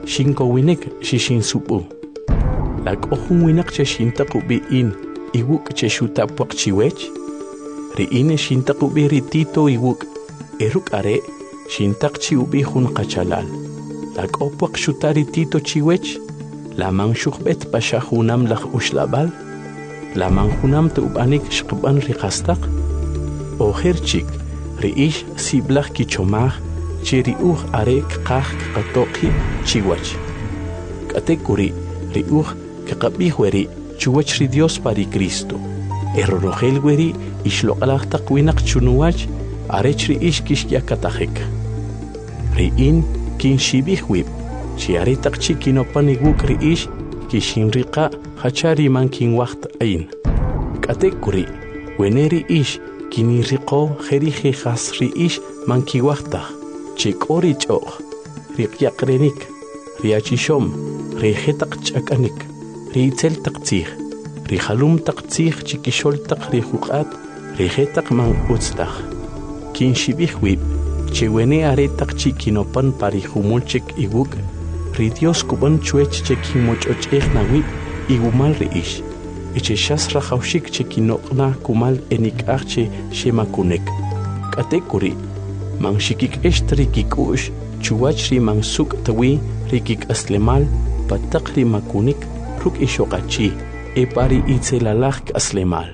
Shinkowinek shishin supu. Lak ohun winak che shintakubi in iwuk che shutapwak chiwech. Riine shintakubi ritito iwuk eruk are shintak chiubi hun kachalal. Lak opwak shutari tito chiwech. Lamang shukbet pasha hunam lak ushlabal. Lamang hunam tuubanik shkban rikastak. Oherchik riish siblak kichomach chiriuh are kakah katoki chiwach. Katekuri riuh kakabihweri chuwach ri Dios pari Cristo. Errorogel ishlokalatak winak chunuwach arech riish kishyakatahek. Riin kin shibihwib chi aretak chikinopaniwuk riish kishinrika hachari man kin wacht ain. Katekuri weneri ish kiniriko jerije has riish man kiwachtah. Chikori choch, rikyakrenik, riachishom, rihetak chakanik, riitzel taktzih, rihalum taktzih chikishol tak rihukat, rihetak man utztach. Kin shibihwib, chewene aretak chikinopan parihumulchek iwuk, ridios kuban chuech chekimochochech nawib, igumal riish, echeshas rajaushik chekinokna kumal enikach shemakunek. Katekuri, man shikik eshtri kikush, chuwachri man suk tawi, rikik aslemal, patakri makunik, ruk ishokachi, pari itzelalach aslemal.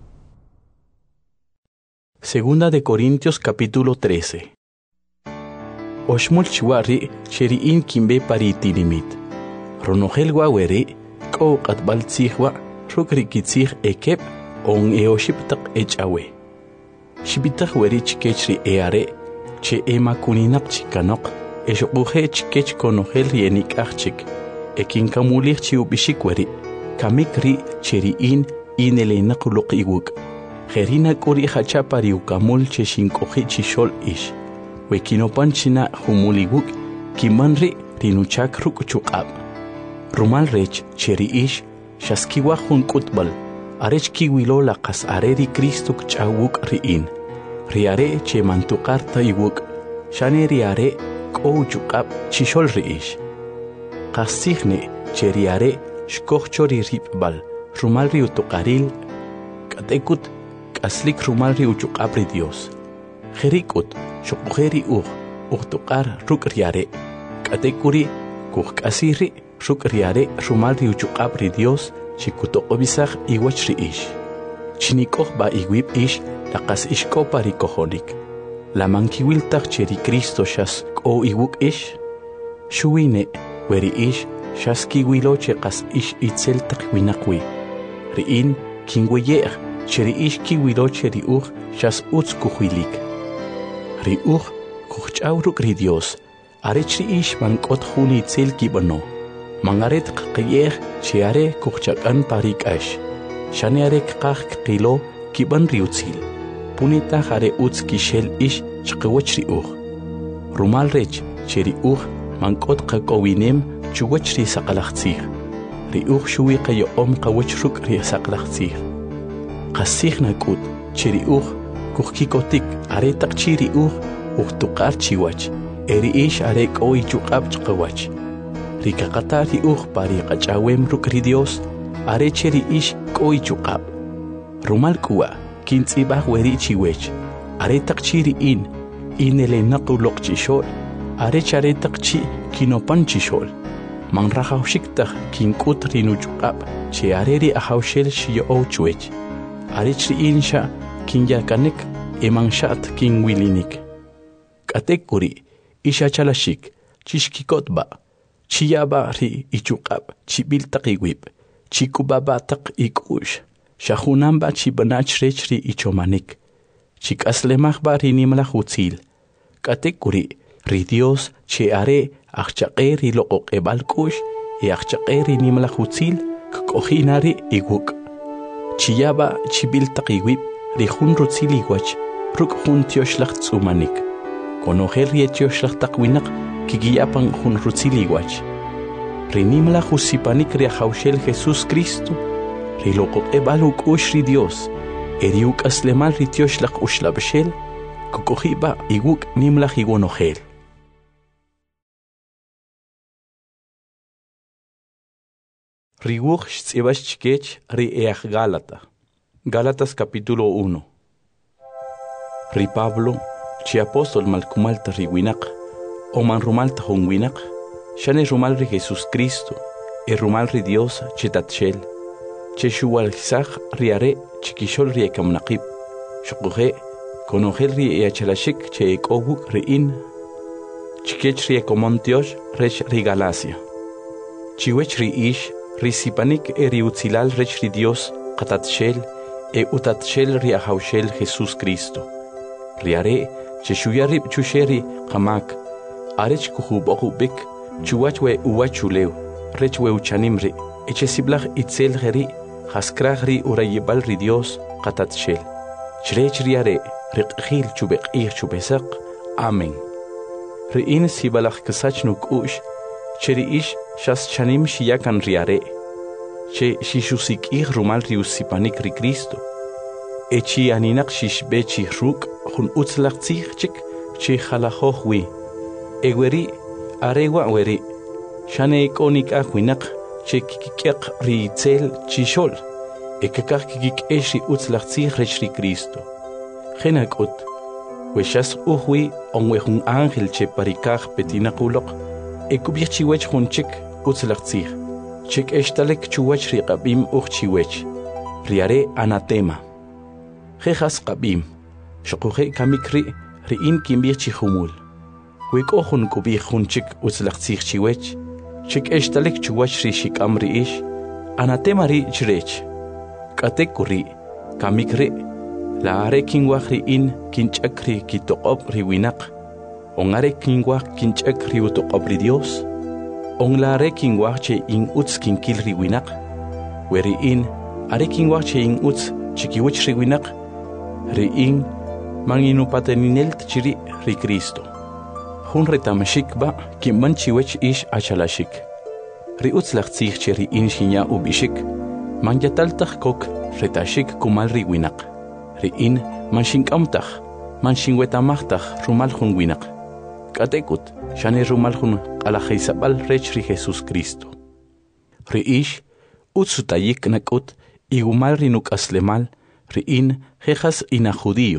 Segunda de Corintios capítulo 13. Oshmul chiwari, sheriin kimbe pari tirimit. Ronogel waweri, ko katbal tzihwa, ruk rikitzih ekep, on eoshiptak echawe. Shibitak weri chikechri eare, che emakuninaq chikanok eshuquje chikech konogel rienik achik ekin kamulich chiubishikweri kamikri cheriin inelenaq luq iwuk jerina kuri hachapari ukamul cheshinkoji chishol ish wekinopan china humul iwuk kimanri rinuchak ruk chuqab rumal rech cheri ish shaskiwa hun kutbal arech kiwilo laqas areri Kristuk chawuk riin riare che mantukar ta iwuk shane riare ko chuqab chishol riish qasigne che riare shkochori ripbal rumal ri utuqaril katekut kaslik rumal ri uchuqab ri Dios jerikut shuqjeri utuqar ruk riare katekuri kuqasiri ruk riare rumal ri uchuqab ri Dios chikutoqobisaj iwach riish chinikoh ba iwib ish laqas ishko pari kohonik. La mankiwil tak cheri Cristo shas ko iwuk ish. Shuine weri ish shas kiwilo cheqas ish itzel tak winakwi. Riin kingweyer cheri ish kiwilo cheri shas utz kuhuilik. Ri kuchawruk ri Dios. Arechri ish mankot huni itzel kibano. Mangaret qqiyer chiare kuchakan parik ash. Shaneare qaq qilo kiban riutzil. Punita jare utz kishel ish chqiwach ri Rumal rech cheri mankot qakowinem chuwach ri saqalaqtzih. Ri shuwi qayo qawach ruk ri saqalaqtzih. Qasih nakut cheri kuhkikotik aretaq chiri tuqar chiwach. Eri ish are qoi chuqab chqawach. Ri kaqata ri pari qachawem ruk ri Dios are cheri ish qoi chuqab. Rumal kuwa kintzibaj weri chiwech, aretak chiri inelenaq uloq chishol, arech aretak chi kinopan chishol, manrajawshiktaj kinkut rinuchuqab, che areri ajawshel shiyo chuech, arech riinsha kinyakanek emanshat kinwilinik. Katekuri ishachalashik, chishkikotba, chiyaba ri ichuqab, chibiltaq iwib, chikubabatak ikush. Shahunamba chibanach rechri ichomanik. Chikaslemach bari nimla hutzil. Katekuri ri Dios che are achchaqe ri loqoq ebalkush e achchaqe ri nimla hutzil kohinari iguk. Chiyaba chibiltaq iwib ri hun rutzil igwach ruk hun tioshlaq tsumanik. Konogel ri tioshlaq taqwinaq kigiyapan hun rutzil igwach. Ri nimla husipanik ri ajawshel Jesus Cristo Riloqoq ebaluk ushri Dios, eriuk aslemal ritiosh ushlabshel, kukohiba iguk nimlach igonogel. Riwuch tz'ibash chikech ri each Gálatas capítulo 1. Ri Pablo, chi apóstol malkumalta riwinak, o man rumalta hunwinak, shane rumal ri Jesús Cristo, e rumal ri Dios chitatshel, che shuwalzach riare chikishol ri ekamnaqib, shukuhe, konogel ri eachalashik che ekowuk ri in, chikech ri ekomontiosh rech ri Galacia. Chiwech ri ish, ri sipanik e ri utzilal rech ri Dios qatatshel, e utatshel ri ahaushel Jesús Cristo. Riare, che shuyarib chusheri qamak, arech kuhubokubik, chuwachwe uwachuleu, rechwe uchanimri, eche siblach itzel geri, haskrach ri urayibal ri Dios qatatshel. Chrech riare, riqhil chubek'ih chubesak, Amén. Ri'in sibalach kasach nukush, cheri ish shas chanim shiyakan riare, che shishusik'ih rumal riusipanik ri Cristo, echi aninak shishbe chihruk, hun utzlach tzihchik, chi jalajoh wi, eweri, arewa weri, shane ikonik ahwinak, che kikikiak ri itzel chishol, ekakak kikik ri utzlach tzih ri Cristo. Genakut, weshas uhwi, onwe hun ángel che parikaj petinakulok, ekubich chiwech hun chik utzlach tzih, chik eshtalek chuwach ri qabim chiwech, riare anatema. Jejas qabim, shokuje kamikri, riin kimbich chihumul. Wik ohun kubich hun chik utzlach tzih chiwech, chik eshtalek chuwach ri shikam ri ish, anatema ri chrech. Katekuri, kamikri, la are kingwach ri in kinchakri kitoqob ri winak, on are kingwach kinchakri utoqob ri Dios, on la are kingwach che in utz kinkil ri winak, weri in are kingwach che in utz chikiwich ri winak, ri in manginupateninel tchiri ri Cristo. Hun retamashikba kimban chiwech ish achalashik. Ri utzlach tzich che ri in shinya ubishik, man yataltach kok retashik kumal ri winak. Ri in man shinkamtach, man shinwetamachtaj rumal hun winak. Katekut, shane rumal hun alajaisabal rech ri Jesús Cristo. Ri ish, utzutayik nakut, igumal ri nuk aslemal, ri in jejas ina judío.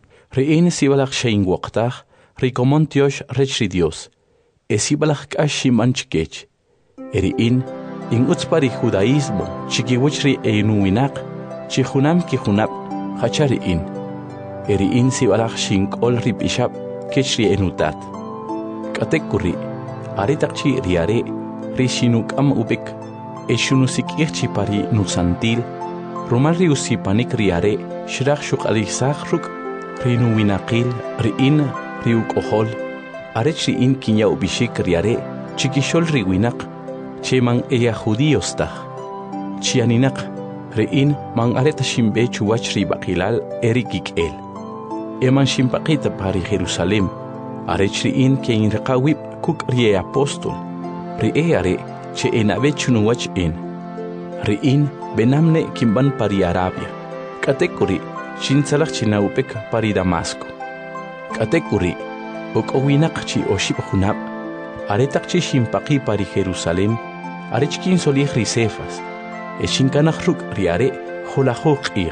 Ri in sibalach shein waqtaj, ri komontiosh rech ri Dios. Esibalach kashi manchkech. Eri in utspari judaísmo, chikiwich ri einuwinak, chihunam kihunab, hachari in. Eri in sibalach shinkol ri bishab, kechri enutat. Katekuri, aritakchi riare, ri shinukam ubik, eshunusikirchi pari nusantil, rumal ri usipanik riare, shirach shuk alisachruk, ri nuwinakil, ri in, ri ukohol, arech ri in kinya ubishik riare, chikishol ri winak, che man ella judíos taj. Chianinak, rein man areta shimbe chuwach ri bakilal erikik el. Eman shimpakita pari Jerusalem, arech ri in ke in reqawib kuk ri apostol, ri are che enabe chunuwach in. Ri in benamne kimban pari Arabia, katekuri shinsalach chinaupek pari Damasco. Katekuri, okowinak chi oshib hunab, aretak chi shimpaki pari Jerusalem, arechkin solih risefas, eshinkanachruk riare holahok ir.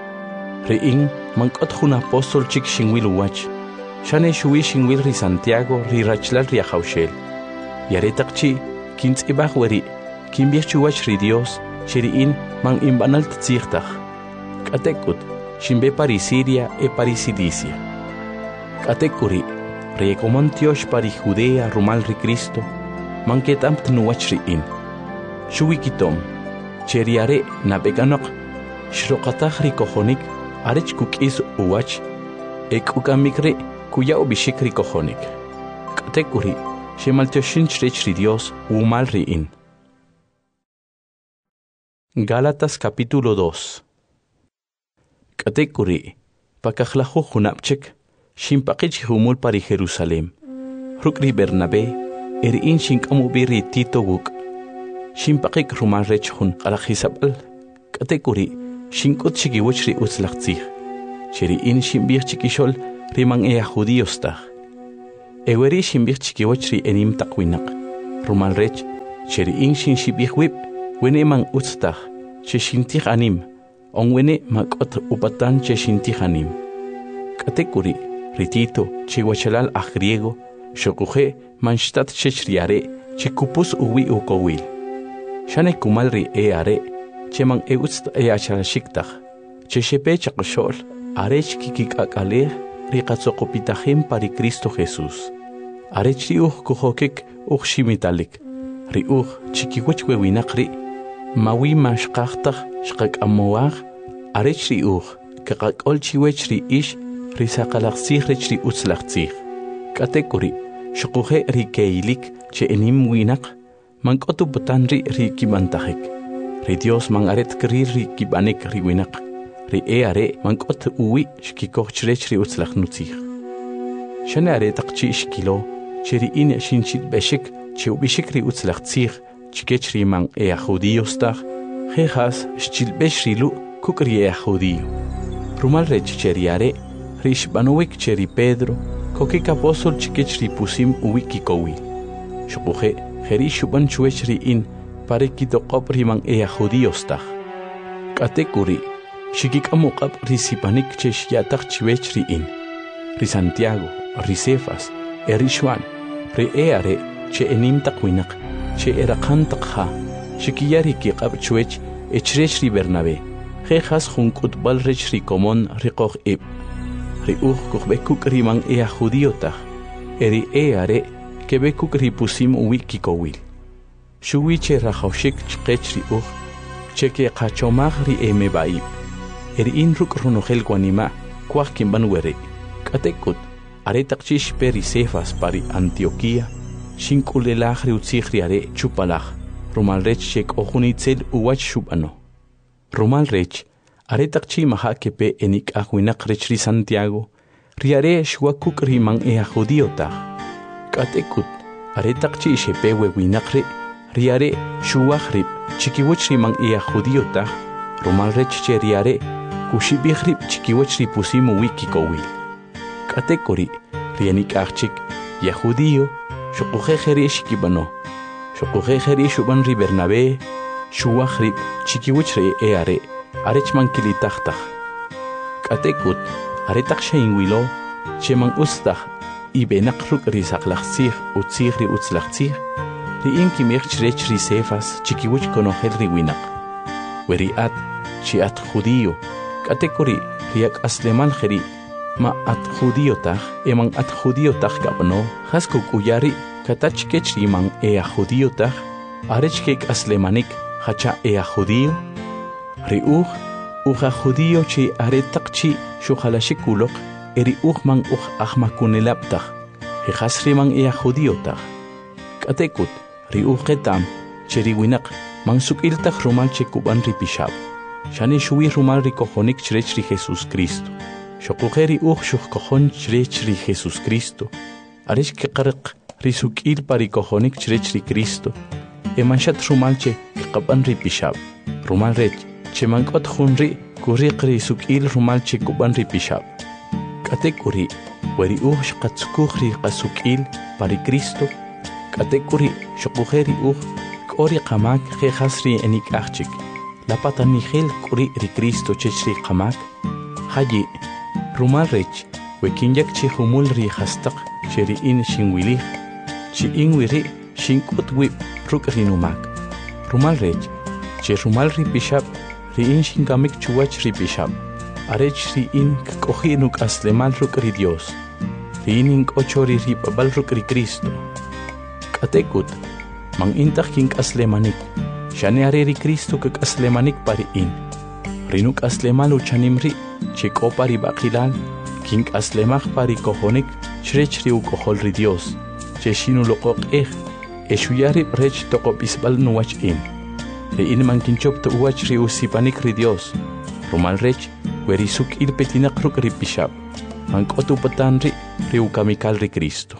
Rein mankot hun apostol chik shingwil uwach, shane shui shingwil ri Santiago ri rachlal ri ahaushel. Yaretak chi kins ibach weri, kimbiach chuwach ri Dios, shiriin man imbanal tzirtach. Katekut, shimbe pari Siria e pari Cilicia. Katekuri, rekomontiosh pari Judea rumal ri Cristo, manketam tnuwach ri in. Shuwikitom, cheriare nabeganok, shroqatach ri kohonik, arech kukis uwach, ekukamikre kuya ubishik ri kohonik. Katekuri, shemaltioshin chrech ri Dios umal ri in. Gálatas capítulo 2. Katekuri, pakajlahu hunapchik, shimpakich humul pari Jerusalem. Rukri Bernabé, in shinkamubiri Tito wuk. Shimpakik rumal rech hun alajisabal. Katekuri, shinkut chikiwachri utzlachtzih. Cheri in shimbir chikishol riman ea judíos taj. Eweri shimbir chikiwachri enim takwinak. Rumal rech, cheri in shin shibih wib, wene man utstaj che shintij anim on wene makot upatan che shintij anim katekuri ritito che wachalal a griego shokuje manshtat che chriare che kupus uwi ukowil shane kumalri are che man utst achalashiktaj che shepe chaqshol arech kikikakale riqatsokopitajem pari Cristo Jesús arech riuj kujokik uxhimitalik riuj chikiwachwe winaqri mawi mashqaqtaj shqakamoaj arech riuj kaqakol chiwech ri ish risaqalaqsij rech ri utzlaqsij katekuri shukuje rikeilik che enim winaq mankotu butanri rikimantajik ri Dios man aret kri rikibanik ri winaq ri are mankot uwi shkikochrech ri utzlaqnutzij shane are taqchi shkilo cheri in shinchit beshik che ubishik ri utzlaqtzij chkech ri man judíostaj jejas shchilbesh rilu kukri judío rumal rech cheriare rishbanowik cheri Pedro kokik apostol chkech ri pusim uwi kikowil shukuje jeri shuban chuech ri in pare kitokop ri man judíostaj katekuri shikik amuqab risipanik chesh yatak chiwech ri in ri Santiago ri Cefas ri Juan ri are che enim taqwinaq che eraqan taqha shikiyari kiqab chuech echrech ri Bernabé jejas junkut bal rech ri komon ri qoj ib ri uj kukbekuk ri man judíotaq eri are kebekuk ri pusim uwi kikowil shuwi che rajawshik chqech ri uj che ke qachomaj ri emebaib in ruk runojel guanima kwaj kimban were katekut are taqchish peri Cefas pari Antioquía shinkulelaj ri utzij ri are chupalaj rumal rech shek ojunitzel uwach shubano rumal rech are taqchi maha kepe enik ajwinaq rech ri Santiago ri are shwakuk ri man judíotaq katekut are taqchi shepe wewinaq ri are shuwaj rib chikiwach ri man judíotaq rumal rech che ri are kushibijrib chikiwach ri pusim uwi kikowil katekuri rienik achik ya judío shukuje jeri shikibano shukuje jeri shuban ri Bernabé shuwaj rib chikiwach ri are arech man kilitajtaj katekut are taqshain wilo che man ustaj ibenaq ruk ri saqlaqsij utzij ri utzlaqsij ri in kimej chrech ri Cefas chikiwach konojel ri winaq weri at chi at judío katekuri riak asleman jeri ma at judíotaq eman at judíotaq kapno haskuk uyari katach kechri man judíotaq arech kek aslemanik hacha judío ri uja judío chi aretaqchi shuhalashikuloq eri man ahmakunelaptaq hejasri man judíotaq katekut ri ketam cheri winaq man sukiltaq rumal chekuban ri pishab shani shuwi rumal ri kojonik chrech ri Jesús Cristo shokujeri shuk kojon chrech ri Jesús Cristo arish ke qarq ri sukil pari kojonik chrech ri Cristo emanshat rumal che qaban ri pishab rumal rech che mankot junri kuriq ri sukil rumal che kuban ri pishab katekuri weri shqatsukuj ri qasukil pari Cristo katekuri shokujeri kori qamak jejas ri enik achik la patanigel kuri ri Cristo chechri qamak hayi rumal rech wekinyak chi humul ri hastaq cheri in shinwili chi inwiri shinkut wi ruk ri numak rumal rech che rumal ri bishab ri in shingamik chuwach ri bishab arech ri in kohinuk aslemal ruk ri Dios ri in kochori ri babal ruk ri Cristo katekut man intaq kink aslemanik shane are ri Cristo kak aslemanik pari in rinuk aslemal uchanimri chiko pari baqilal kink aslemaj pari kojonik chrech ri ukojol ri Dios che shinu loqoq eshuyari rech toqop isbal nuwach in ri in man kinchop to uwach ri usipanik ri Dios rumal rech weri suk il petinaq ruk ri pishab man kotu patanri ri ukamikal ri Cristo.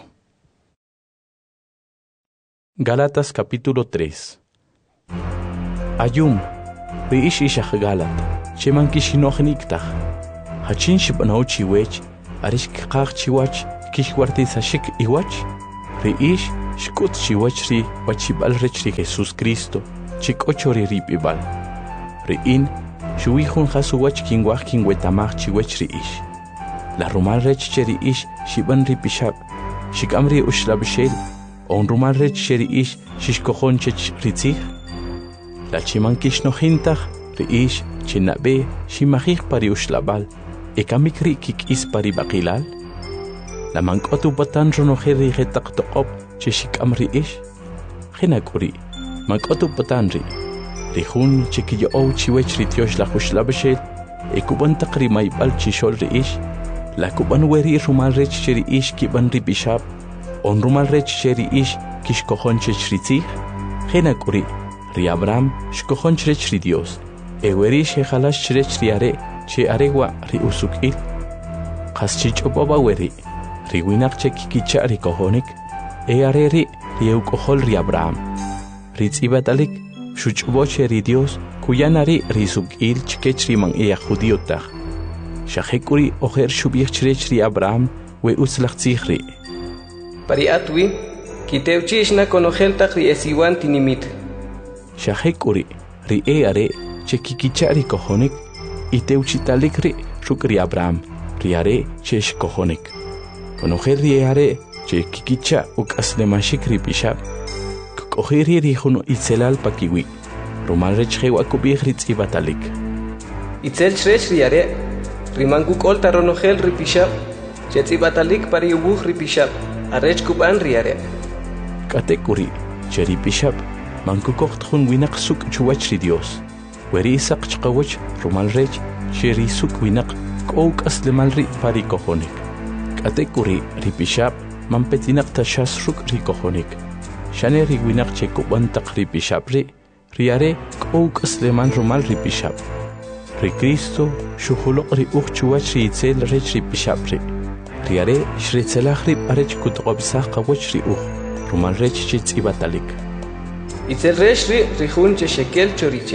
Gálatas capítulo 3. Ayum, ri ishishach Galat, cheman kishinojniktaj, hachin shibanaw chiwech, arish kikaq chiwach, kishwartizashik iwach, ri ish shkut chiwach ri wachibal rech ri Jesús Cristo, chik ri ripibal. Riin, shuihun hasuwach kinwach kinwetamach chiwech riish. La rumal rech cheri ish shiban ripishab, shikamri ushlabishel, on rumal rech cheri ish shishkohon chech ritzich. La chimankish no hintach, riish, chinabe, shimahich pari ushlabal, ekamikri kik is pari bakilal. La mankotu batan ronoheri retak toqop, cheshikamri ish. Hinakuri, mankotu batanri. Rihun chikiyo ou chiwech ritiosh la ushlabishel, ekuban takri maibal chishol riish. La kuban weri rumal rech cheri ish kiban ripishab, on rumal rech cheri ish kishkohon chech ritzich. Hinakuri, ri Abraham shkohon chech ri Dios. Eweri shehalash chech riare, che aregwa ri usukil. Qaschich obaba weri, ri winak chekikicha ri kohonik, areri ri eukohol ri Abraham. Ritzibadalik, shuchbo cheri Dios, kuyanari ri sukil chkech ri man judiotaj. Shahekuri oher shubich chech ri Abraham, we uslach tzihri. Pari atwi, kiteuchish na konohel ri esiwan tinimit. Shahekuri, ri are, chekikicha ri kohonik, iteuchitalik ri shuk ri Abraham, ri are chesh kohonik. Konohel ri are, chekikicha uk aslemashik ri pishab. Kohiri ri huno itzelal pakiwi. Rumal rech hewa kubich ri tzibatalik. Itzel chresh ri are, rimangu kolta ronohel ripishab, chetzibatalik pari ubuh ripishab, arech kuban riare. Katekuri, cheripishab, manku kochtun winak suk chuwach ri Dios. Weri isak chkawach rumal rech, cheri suk winak kouk aslemalri pari kohonik. Katekuri, ripishab, mampetinak tashas ruk ri kohonik. Shane ri winak chekuban tak ripishab ri, riare kouk asleman rumal ripishab. Ri Cristo shuhulok ri uchchuwach ri itzel rech ri pishabri. Riare shritzelach ri arech kutqobsach qawach ri rumal rech chitzibatalik. Itzel rech ri rihun shekel choriche.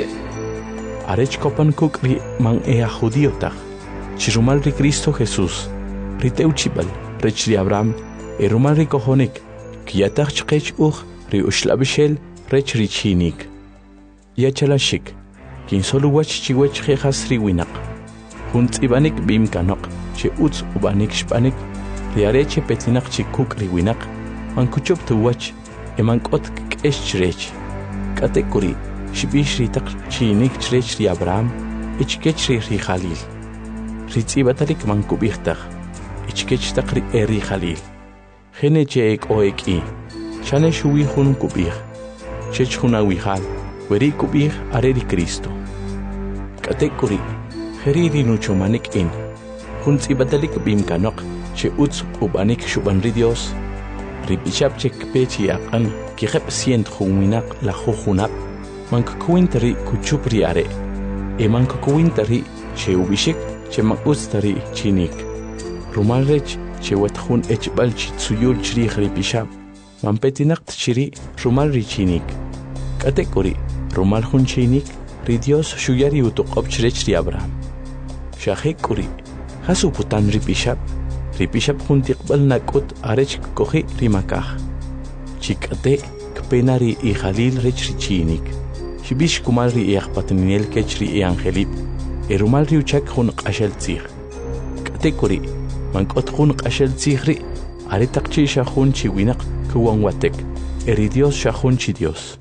Arech kopan kuk ri man judiotaj. Chirumal ri Cristo Jesús. Ri teuchibal rech ri Abraham. Rumal ri kohonik. Kiatach chqech ri ushlabishel rech ri chinik. Yachalashik. Kin solo wach chiwech jejas ri winak. Hunt ibanik bim kanok, che uts ubanik shpanik, riareche petinak chikuk ri winak, man kuchop tu wach, eman kot kesh chrech. Katekuri, shibish ritak chinik chrech ri Abraham, ichkech ri Khalil. Ritzibatarik man kubichtach, ichkech tak ri eri Khalil. Hene che ek oeki, chane shuwi hun kubich, chech huna wihal. Weri kubih areri Cristo. Katekuri, heriri nucho manik in. Huntz ibadalik bim kanok, che uts ubanik shubanri Dios. Ripishab chek pechi akan, kihep sient huminak la huhunap. Mankukuintari kuchupri are. E mankukuintari che ubishik, che makustari chinik. Rumalrech, che wethun echbal chitsuyul chri ripishab. Mampetinak tchiri, rumalri chinik. Katekuri. Rumal hun chinik, ri Dios shuyari utuqob chirech ri Abraham. Shahekuri, hasu putan ripishab hun tiqbal nakut arech kohi rimakah. Chikate, kpenari i Khalil rech ri chinik. Shibish kumal ri iaqpatninel kech ri angelip, rumal ri uchak hun qashel tzih. Katekuri, mankot hun qashel tzih ri, aretak chi shahun chi winak kuwan watek, ri Dios shahun chi Dios.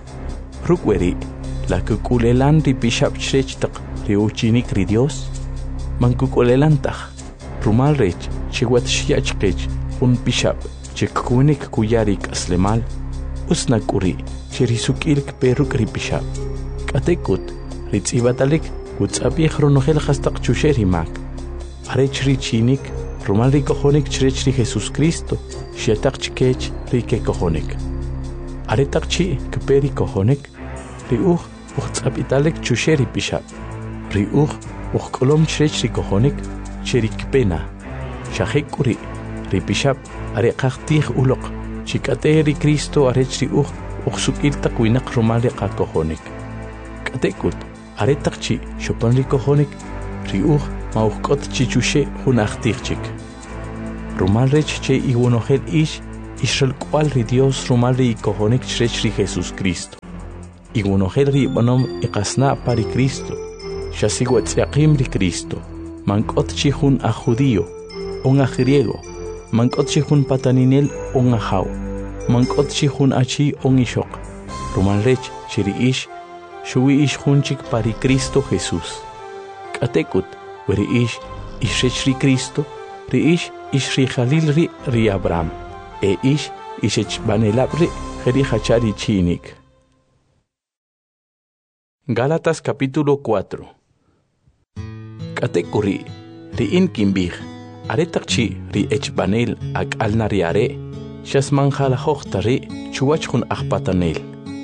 Rukweri, la kukulelan ri pishab chrech tak ri uchinik ri Dios. Man kukulelan tak, rumal rech, chiwat shiach kech, un pishab, chekunik kuyarik aslemal, usnakuri, chirisukilk peruk ri pishab. Katekut, ritzibadalik, utzabich ronohel hastak chusheri mak. Arech ri chinik, rumal ri kohonik chrech ri Jesus Cristo, shiatak chikech ri ke kohonik. Aretak chi kperi kohonik, ri tzabidalek chusheri pishab. Ri kolom chrech ri kohonik, cherik pena. Shahekuri, ri pishab, are qahtih ulok, chikate ri Cristo arech ri sukil takwinak rumali qa kohonik. Katekut, aretak chi shopan ri kohonik, ri mauhkot chi chushe hunachtih chik. Rumal rech che iwonohel ishral kwal ri Dios rumal ri kohonik chrech ri Jesus Cristo. igunohel ri bonom iqasna pari Cristo shasigwatziaqim ri Cristo mankot chihun a judío un a griego mankot chihun pataninel un a jaw mankot chihun achi un ishok rumalrech chiriish shuwi ish hunchik pari Cristo Jesús katekut weri ish ishech ri Cristo ri ish ishri Jalil ri Abraham e ish ishech banelabri jeri hachari chinik. Gálatas capítulo 4. Katekuri riin kimbig aretakchi ri echbanel ak alnariare shasman jalajotari chuachun akpatanel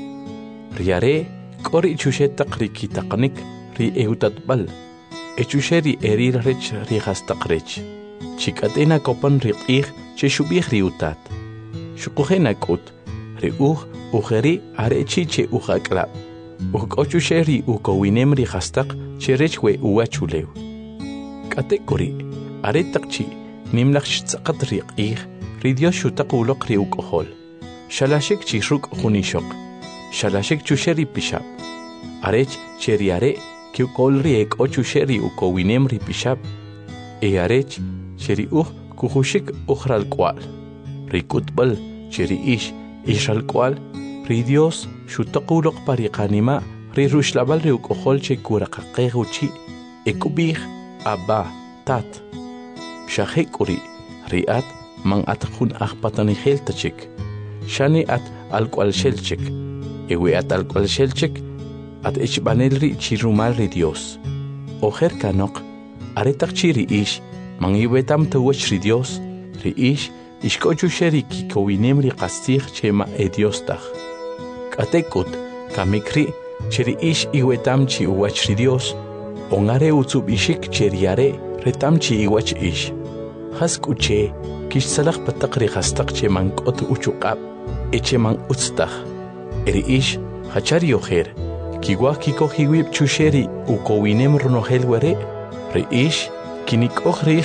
riare kori chushetak ri kitaqnik ri eutatbal echusheri erir rech ri hastakrech chikatena kopan ri qih cheshubih ri utat shuqujena kut ri ujeri arechi che ujaklab ukochusheri ukowinem ri hastaq cherechwe uachulew katekori aretakchi nimlakh tsaqat ri qih ri Dios shutaquluq ri ukohol shalashik chishruk junishok shalashik chusheri pishab arech cheriare kiukol ri ekochusheri ukowinem ri pishab e arech cheri kuhushik ujral kwal ri kutbal cheri ishal kwal ri Dios shutaquluq pariqanima ri rushlabal ri ukohol che kuraqaqeguchi ekubih abba tat shahekuri riat man atkun akhpatani heltachik shani at alkwal shelchik ewe at alkwal shelchik at echbanel ri chirumal ri Dios ojer kanok aretak chiri man iwetam tawach ri Dios ri ishkochu sheri kikowinem ri qastig chema e Dios tag katekut kamikri cheri iwetam chi uwach ri Dios ongare utsub ishik cheriare retam chi iwach haskuche kishsalaq pataqri hastaq cheman qot uchuqab echeman utstaq eri hachari ojer kiwa kikohiwib chusheri ukowinem ronohel were ri kinik ojri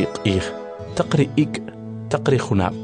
taqri taqri khunab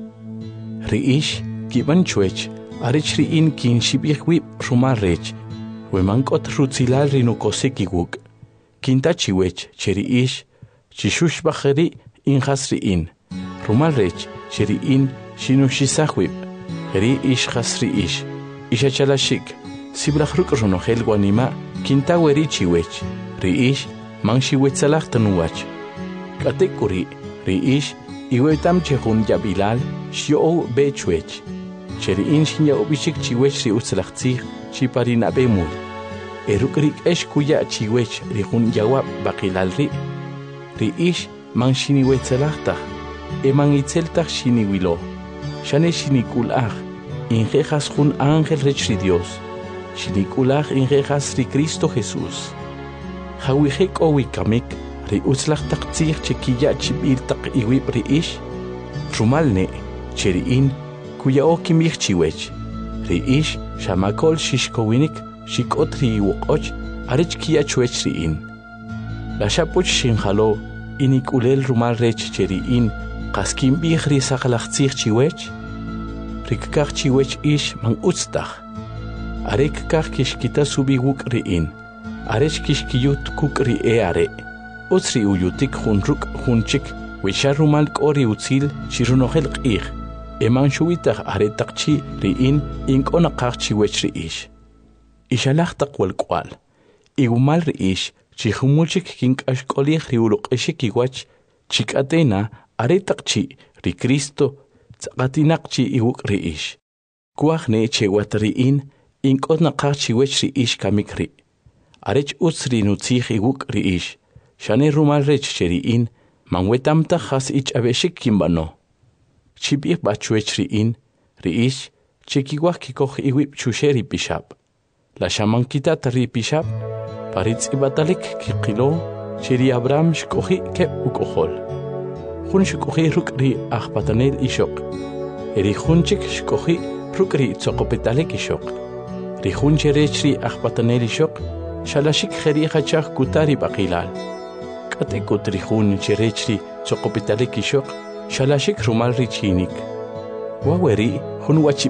ri kiban chuech arichri in kin shibihwib rumarech weman qot rutzilal rinukosekiwuk kintachiwech cheri chishush bajeri in hasri rumalrech cheri shinushisahwib ri hasri ishachalashik sibrajruk ronohel guanima kintaweri chiwech ri man shiwetzalag tanuwach katekuri ri iwetam chehun yabilal shio bechuech cheri shinya obishik chiwech ri utzlagtzig chiparina bemul erukrik kuya chiwech ri hun yawab baqilal ri man shiniwetzelagtag eman itzeltag shiniwilo shane shinikulag injejas jun ángel rech ri Dios shinikulag injejas ri Cristo Jesús hawihek owikamik ri utzlagtag tzig chikiya chibirtaq iwib ri rumalne cheri kuya okimig chiwech ri shamakol shishkowinik shikot ri iwoqoch arech kiya chuech ri la shapuch shinjalo inikulel rumal rech cheri qaskim bih ri saqlaqtzig chiwech rikkaq chiwech man utztaq arekkaq kishkita subiwuk ri arech kishkiyut kuk ri are utzri uyutik junruk junchik wisha rumal k'ori utzil chirunohel q'ij eman shuwitaq aretaqchi ri ink'onaqaq chiwech ri ixalaqtaq walk'wal igumal ri chihumulchik kink'axk'olij ri uluq'ixik iwach chik'atena aretaqchi ri Cristo tz'aqatinaqchi iwuk ri kuajne chewat ri ink'onaqaq chiwech ri kamik ri arech utz ri nutzij iwuk ri shane rumal rech cheri man wetamtaq has ich'abexik kinb'ano chib'ij b'achuech ri chekiwaj kikoj iwib chusheri pixab la xamankitat ri pixab paritz'ibatalik kiqilo cheri Abraham xk'oji keb' uk'ojol jun xk'oji ruk' ri ajpatanel ixoq ri junchik xk'oji ruk' ri tzoqopetalik ixoq ri jun cherech ri ajpatanel ixoq xalaxik jeri jachaj kutari b'aqilal k'atekut ri jun cherech ri tzoqopetalik ixoq xalaxik rumal ri chinik waweri jun wachib'al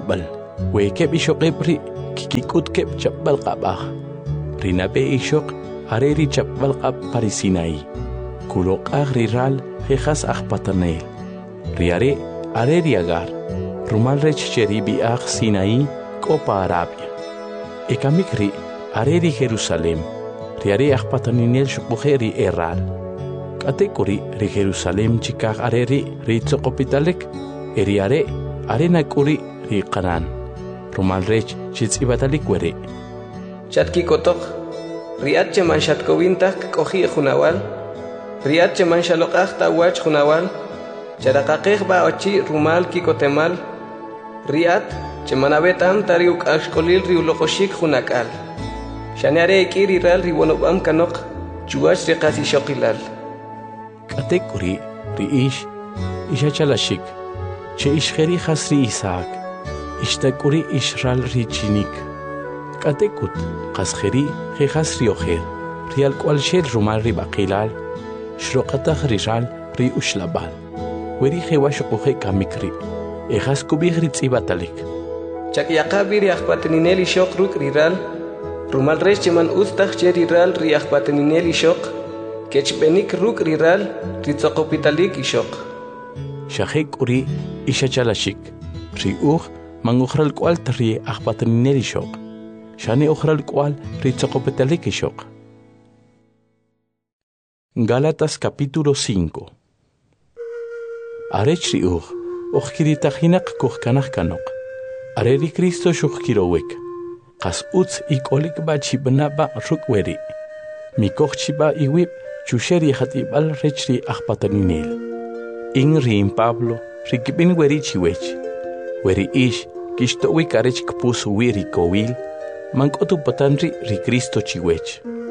Wekeb ishokebri kikikutkeb chapbal qabah. Rinabe ishok areri chapbal qab parisinai. Kulok riral jejas patanel. Riare areri agar. Rumalrech cheribi Sinai Copa Arabia. Ekamikri areri Jerusalem. Riare patanil shukbuheri eral. Katekuri ri Jerusalem chikak areri ritzokopitalek. Eriare arena kuri ri Qanan. Rumalrech chitz'ibatalik were. Chatki kotok riat cheman shatkowintak kohi junawal. Riat cheman shalokach tawach junawal. Charakakeh ba ochi rumal kikotemal. Riat chemanabetam tariuk ashkolil riulokoshik junakal. Shaniare ikiri ral riwonobam kanok chuach riqasi shokilal. Katekuri riish ishachalashik. Che ishkheri khasri Isaac. Ishtakuri ishral richinik. Katekut qaskheri khasri oher. Rial kwalshel rumal ribaqilal. Shroqatah rijal ri ushlabal. Weri khewashukhe kamikri. Ejas kubihri tsibatalik. Chakyaqabir yaqpatenineli shok ruk riral. Rumal recheman ustach cheriral riaqpatenineli shok. Kechbenik ruk riral ritzokopitalik ishok. Shahek uri ishachalashik. Riuch mangukhral kwal tri aqpatenineli shok. Shani ukhral kwal ritzokopitalik ishok. Gálatas capítulo 5. Arech riuch. Okhkiritahinak kuhkanach kanok. Areri Cristo shukhkirowek. Qas utz ikolik ba chibnaba rukweri. Mikochchiba iwib chusheri khatibal rechri akhpataninel. Ingri in Pablo rikibin weri chiwech. Weri ish kishtowi karech kpus wiri kowil. Mankotu patanri ri Cristo chiwech.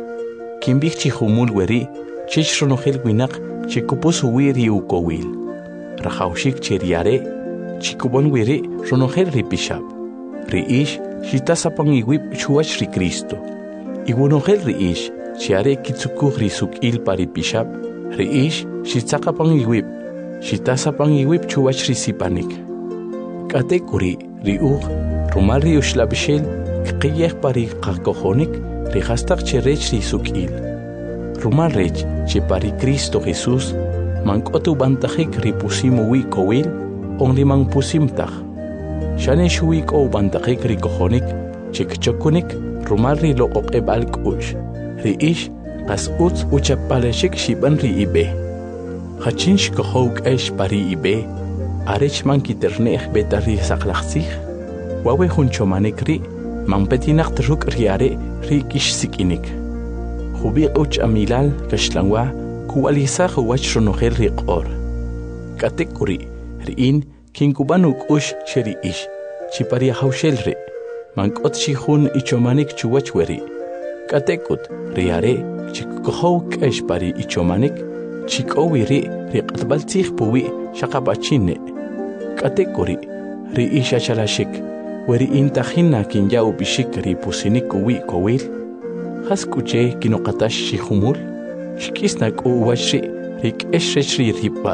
Kimbich chihumul weri chish ronohel winak chikupus wiri ukowil. Rajaushik cheriare, chikubon wiri ronoher ripishab. Riish, shitasapang iwib chuach ri Cristo. Iwunohel riish, chiare kitsukuh risuk il paripishab. Riish, shitsakapang iwib, shitasapang iwib chuach risipanik. Katekuri, riuch, rumal riushlabishel, kqiyeh pari qakohonik, rihastak cherech risuk il. Rumal rech, chepari Cristo Jesús, Mankotu bantahik ripusimu wi kowil, onli mang pusimtah. Shane shuik o bantahik rikohonik, chikchokunik, rumarri lo okebal kush. Riish, kas uts uchapaleshik shiban ri ibe. Hachinsh kohok esh pari ibe, arech man kiternech betari saklaxsih. Wawe hunchomanik ri, man petinak truk riare ri kish sikinik. Hubiq uch amilal kashlangwa, Kualisa huwach ronohel riqor. Katekuri riin kinkubanuk ush sheri ish. Chiparia haushel ri. Mankot shihun ichomanik chuwach weri. Katekut riare chikukohok esh pari ichomanik. Chikowi ri riqatbaltih puwi shakabachine. Katekuri ri isha chalashik. Weri intahina kinyau bishik ri pusinik uwi kowil. Haskuche kinokatash shihumul. Shkisnak uwashri rik eshri ripal.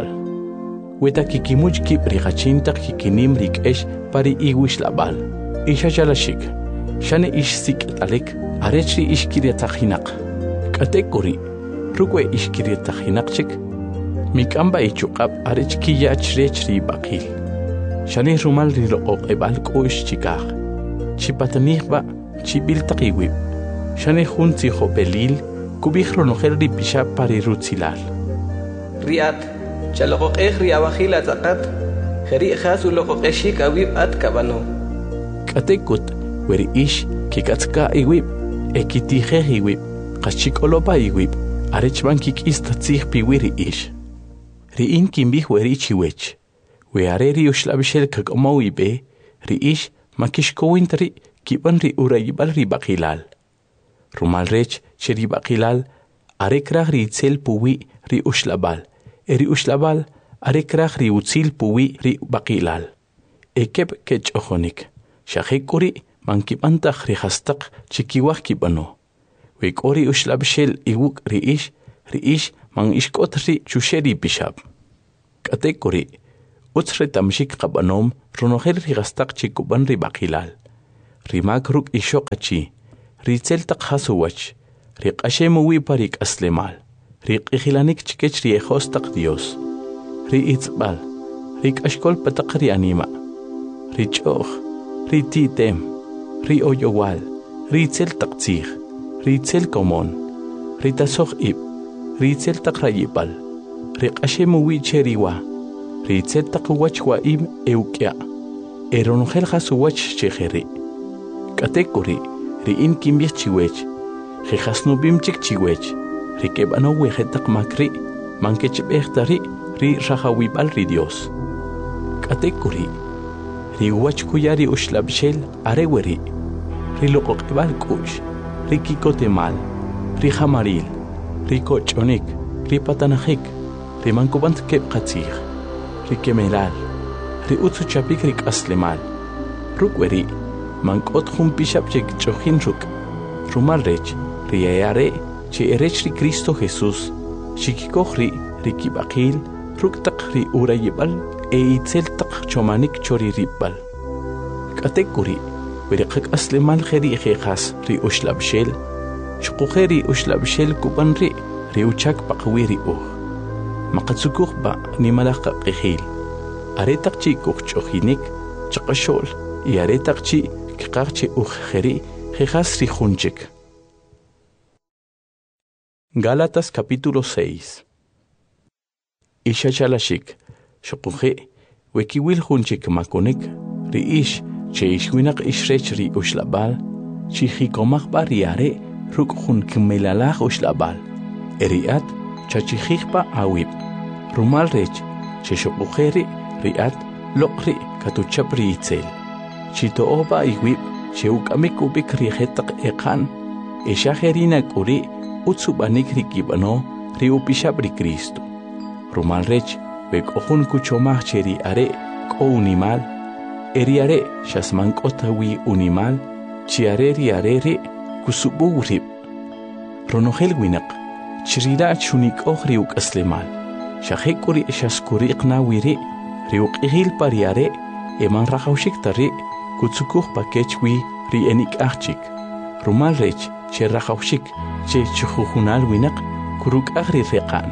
Weta kikimuch kip rikachintak kikinim rik esh pari iwish labal. Isha jalashik. Shane ish sik talik arechri ishkiriatahinak. Katekuri rukwe ishkiriatahinakchik. Mikamba ichukab arech kiyach rechri bakil. Shane rumal riloqoq ebal kuish chikah. Chipatanihba chibil takiwib. Shane hunzi hopelil. Kubih ronoher ripisha pari rutzilal. Riat, chaloqoqeh riabajil ataqat, jeri jasu loqoqeshik awib at kabano. Katekut, weri ish, kikatska iwib, ekitije iwib, kachikolopa iwib, arechman kikistatzih piwiri ish. Riin kimbih weri chiwech, weareri ushlabishel kakomo ibe, ri ish, makishkowintri, kiban ri urayibal ribakilal. Rumalrech cheri bakilal arekrah ri tzel puwi ri ushlabal. Eri ushlabal arekrah ri utzil puwi ri bakilal. Ekeb kech ohonik. Shahekuri mankibantah ri hastak chikiwah kibano. Wekori ushlabshel iwuk ri ish man ishkot ri chusheri bishab. Katekuri Utsre tamshik qabanom ronogel rigastak chikuban ribakilal. Rimak ruk ishoqachi. Ritzel taqhasuwach. Riqashemu parik aslemal. Riqihilanik chikech riejostak Dios. Riitzbal. Riqashkol pataqri anima. Richoch. Rititem. Rioyowal. Ritzel taqtzig. Ritzel komon. Ritasoch ib. Ritzel taqrayipal. Riqashemu cheriwa. Ritzel taqwach wa im eukya. Eronogel hasuwach chejeri. Katekuri. Riin kimbich chiwech. Jejasnubim chik chiwech. Rikebano wejetak makri. Mankech behtari. Ri rajawibal ri Dios. Katekuri. Ri wach kuyari ushlabshel areweri. Ri loqokebal kush. Ri kikotemal. Ri jamaril. Ri kochonik. Ri patanajik. Ri mankubant keb katzig. Ri kemelal. Ri utsu chapik rik aslemal. Rukweri. Mankot jumpishap chek chojin ruk. Rumal rech. Ri ayare. Che erech ri Cristo Jesús. Shikikohri. Ri kibakil. Ruk tak ri urayibal. Itzel tak chomanik chori ribal. Katekuri. Berikak aslemal kheri jejas ri ushlabshel. Shukukeri ushlabshel kubanri. Ri uchak pakwiri Makatsukuk ba ni malaka qihil. Aretak chi kuchchohinik. Chakashol. Y aretak chi kikarchi kheri jejas ri junchik. Gálatas capítulo 6. Ishachalashik. Shukuje. Wekiwil junchik makonik. Ri ish. Che ishwinak ishrech ri ushlabal. Chichikomak bariare. Ruk jun kimelalach ushlabal. Eriat. Chachijikpa awib. Rumal rech. Che shukujeri. Riat. Lokri. Katuchapri itzel. Chito oba iwib. Che ukamik ubik rijetak ekan. Ishajerina kuri. Utsubanik rikibano. Ri upishabri Cristo. Rumal rech. Bek ojun kuchomach cheri are. Ko unimal. Eriare. Shasmankota unimal. Chiareri arere. Kusubu urib. Ronogel winak. Chirila chunik riuk aslemal. Shahekuri shaskuriq na wiri. Riuk ihil pariare. Eman rajaushik tari. Kutsukuh pakechwi ri enik achik. Rumal rech. Che rajaushik. Che chuhunal winak. Kuruk agri reqan.